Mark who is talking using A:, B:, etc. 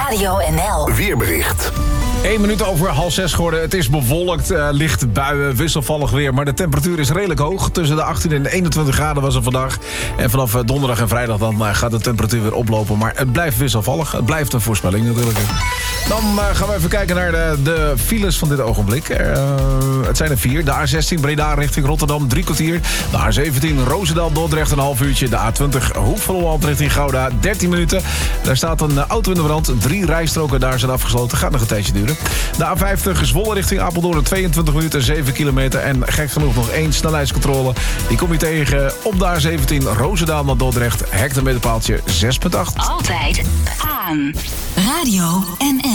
A: Radio NL.
B: Weerbericht.
C: 1 minuut over 5:30 geworden. Het is bewolkt, lichte buien, wisselvallig weer. Maar de temperatuur is redelijk hoog. Tussen de 18 en de 21 graden was het vandaag. En vanaf donderdag en vrijdag dan gaat de temperatuur weer oplopen. Maar het blijft wisselvallig. Het blijft een voorspelling natuurlijk. Dan gaan we even kijken naar de files van dit ogenblik. Het zijn er 4. De A16 Breda richting Rotterdam, 3 kwartier. De A17 Roosendaal-Dordrecht, een half uurtje. De A20 Hoek van Holland richting Gouda, 13 minuten. Daar staat een auto in de brand. 3 rijstroken daar zijn afgesloten. Gaat nog een tijdje duren. De A50 Zwolle richting Apeldoorn, 22 minuten, 7 kilometer. En gek genoeg nog 1 snelheidscontrole. Die kom je tegen op de A17 Roosendaal naar Dordrecht. Hectometerpaaltje 6,8.
A: Altijd aan. Radio NL.